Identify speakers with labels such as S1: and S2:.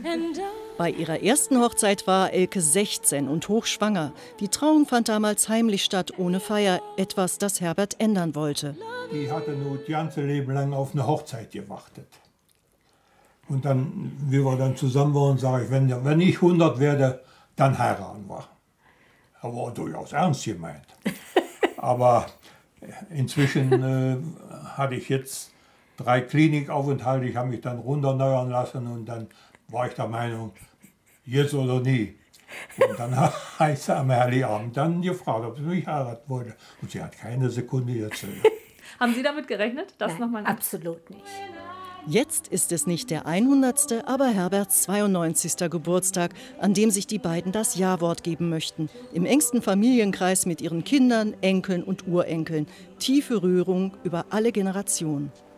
S1: Bei ihrer ersten Hochzeit war Elke 16 und hochschwanger. Die Trauung fand damals heimlich statt, ohne Feier. Etwas, das Herbert ändern wollte.
S2: Die hatte nur das ganze Leben lang auf eine Hochzeit gewartet. Und dann, wie wir dann zusammen waren, sage ich, wenn ich 100 werde, dann heiraten wir. Das war durchaus ernst gemeint. Aber inzwischen hatte ich jetzt 3 Klinikaufenthalte. Ich habe mich dann runterneuern lassen und dann war ich der Meinung, jetzt oder nie. Und dann heißt sie am Heiligabend dann gefragt, ob sie mich heiraten wollte. Und sie hat keine Sekunde erzählt.
S3: Haben Sie damit gerechnet?
S4: Nein, absolut nicht.
S1: Jetzt ist es nicht der 100., aber Herberts 92. Geburtstag, an dem sich die beiden das Ja-Wort geben möchten. Im engsten Familienkreis mit ihren Kindern, Enkeln und Urenkeln. Tiefe Rührung über alle Generationen.